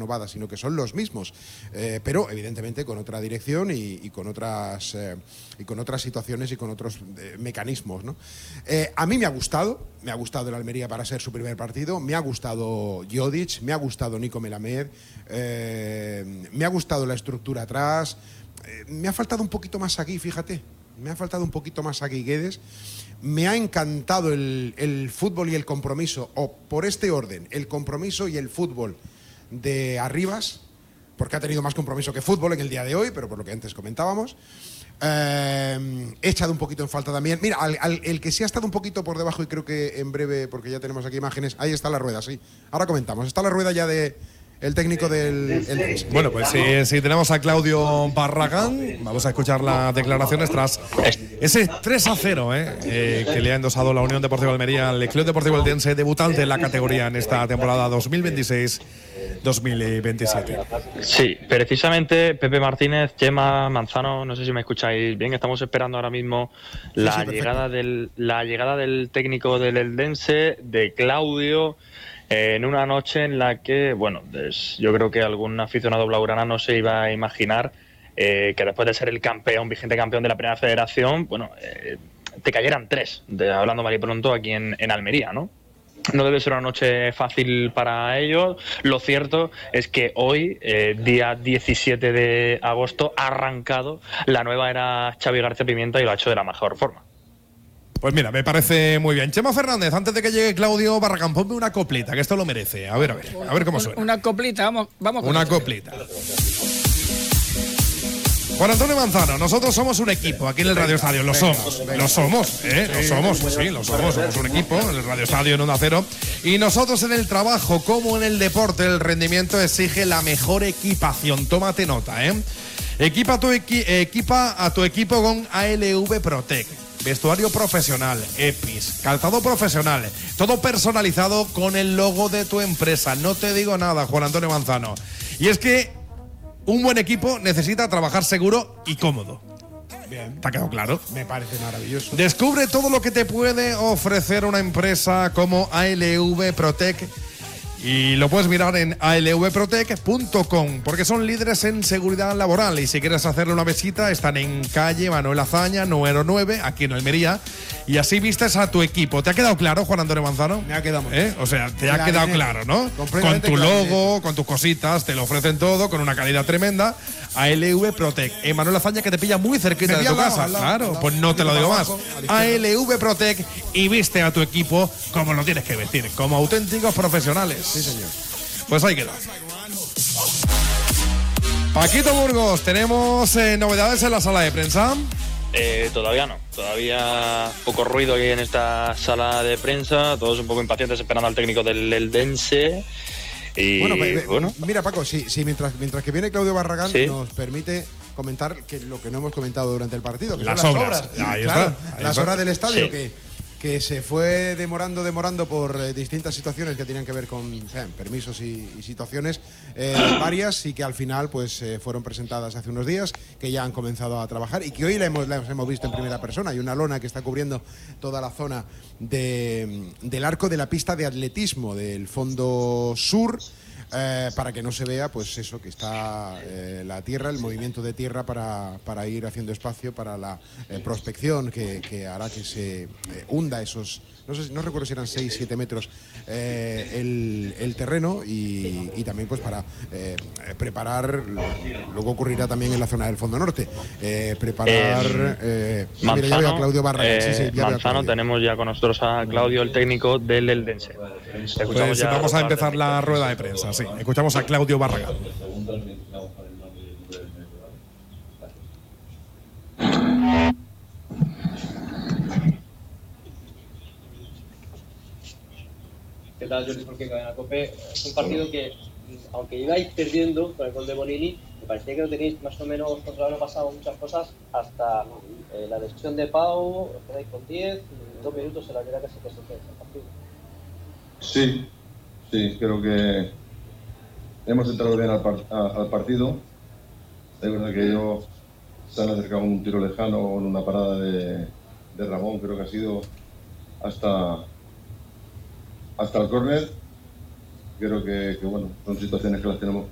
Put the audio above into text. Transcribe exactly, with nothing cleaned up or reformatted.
renovada, sino que son los mismos, eh, pero evidentemente con otra dirección y, y con otras eh, y con otras situaciones y con otros eh, mecanismos, ¿no? Eh, a mí me ha gustado, me ha gustado el Almería para ser su primer partido, me ha gustado Jodic, me ha gustado Nico Melamed, eh, me ha gustado la estructura atrás, eh, me ha faltado un poquito más aquí, fíjate, me ha faltado un poquito más aquí Guedes. Me ha encantado el, el fútbol y el compromiso, o por este orden, el compromiso y el fútbol de Arribas, porque ha tenido más compromiso que fútbol en el día de hoy, pero por lo que antes comentábamos. Eh, he echado un poquito en falta también. Mira, al, al, el que sí ha estado un poquito por debajo, y creo que en breve, porque ya tenemos aquí imágenes, ahí está la rueda, sí. Ahora comentamos, está la rueda ya de... el técnico del... El... Bueno, pues si, si tenemos a Claudio Barragán, vamos a escuchar las declaraciones tras ese tres a cero eh, eh, que le ha endosado la Unión Deportiva Almería al Club Deportivo Eldense, debutante en la categoría en esta temporada dos mil veintiséis dos mil veintisiete. Sí, precisamente Pepe Martínez, Chema, Manzano, no sé si me escucháis bien, estamos esperando ahora mismo la, sí, sí, llegada, del, la llegada del técnico del Eldense, de Claudio, en una noche en la que, bueno, pues yo creo que algún aficionado blaugrana no se iba a imaginar eh, que después de ser el campeón, vigente campeón de la Primera Federación, bueno, eh, te cayeran tres, de, hablando mal y pronto, aquí en, en Almería, ¿no? No debe ser una noche fácil para ellos. Lo cierto es que hoy, eh, día diecisiete de agosto, ha arrancado la nueva era Xavi García Pimienta y lo ha hecho de la mejor forma. Pues mira, me parece muy bien. Chema Fernández, antes de que llegue Claudio Barragán, ponme una coplita, que esto lo merece. A ver, a ver, a ver cómo suena. Una coplita, vamos, vamos con Una esto. coplita. Juan Antonio Manzano, nosotros somos un equipo aquí en el Radio Estadio, lo somos, lo somos, ¿eh? Lo somos, sí, lo somos, somos un equipo en el Radio Estadio en Onda Cero. Y nosotros en el trabajo, como en el deporte, el rendimiento exige la mejor equipación. Tómate nota, ¿eh? Equipa, tu equi equipa a tu equipo con A L V Protec. Vestuario profesional, EPIs, calzado profesional, todo personalizado con el logo de tu empresa. No te digo nada, Juan Antonio Manzano. Y es que un buen equipo necesita trabajar seguro y cómodo. Bien. ¿Te ha quedado claro? Me parece maravilloso. Descubre todo lo que te puede ofrecer una empresa como A L V Protec. Y lo puedes mirar en A L V protec punto com, porque son líderes en seguridad laboral. Y si quieres hacerle una visita, están en calle Manuel Azaña, número nueve, aquí en Almería. Y así vistes a tu equipo. ¿Te ha quedado claro, Juan Antonio Manzano? Me ha quedado muy ¿Eh? O sea, te ha quedado claro, ¿no? Con tu logo, con tus cositas, te lo ofrecen todo, con una calidad tremenda. A L V Protec. En Manuel Azaña, que te pilla muy cerquita de tu casa. Claro, pues no te lo digo más. A L V Protec y viste a tu equipo como lo tienes que vestir, como auténticos profesionales. Sí, señor. Pues ahí queda. Paquito Burgos, ¿tenemos eh, novedades en la sala de prensa? Eh, todavía no, todavía poco ruido aquí en esta sala de prensa, todos un poco impacientes esperando al técnico del Eldense. Y bueno, be, bueno. Mira, Paco, si, si mientras, mientras que viene Claudio Barragán, ¿sí?, nos permite comentar que lo que no hemos comentado durante el partido, que las, son las obras, obras, ahí claro, está, ahí las está. obras del estadio, sí. que que se fue demorando, demorando por eh, distintas situaciones que tenían que ver con o sea, permisos y, y situaciones eh, varias, y que al final pues eh, fueron presentadas hace unos días, que ya han comenzado a trabajar y que hoy las hemos, la hemos visto en primera persona. Hay una lona que está cubriendo toda la zona de, del arco de la pista de atletismo del fondo sur, Eh, para que no se vea, pues eso, que está eh, la tierra, el movimiento de tierra para, para ir haciendo espacio para la eh, prospección que, que hará que se eh, hunda esos, no sé, no recuerdo si eran seis, siete metros eh, el, el terreno, y, y también pues para eh, preparar, luego ocurrirá también en la zona del fondo norte, eh, preparar eh, eh, Manzano, mira, ya veo a Claudio Barragán, eh, sí, sí, ya Manzano, tenemos ya con nosotros a Claudio, el técnico del Eldense. Pues ya vamos a empezar la rueda de prensa, sí. Escuchamos a Claudio Barragán. ¿Qué tal, Jordi Jorge, Cadena COPE? Es un partido que, aunque ibais perdiendo con el gol de Bonini, me parecía que lo tenéis más o menos controlado. Han pasado muchas cosas hasta eh, la decisión de Pau, os quedáis con diez, en dos minutos se la queda casi que se queda el partido. Sí, sí, creo que hemos entrado bien al, par al partido. Es verdad que ellos se han acercado un tiro lejano en una parada de, de Ramón, creo que ha sido hasta, hasta el córner. Creo que, que bueno, son situaciones que las tenemos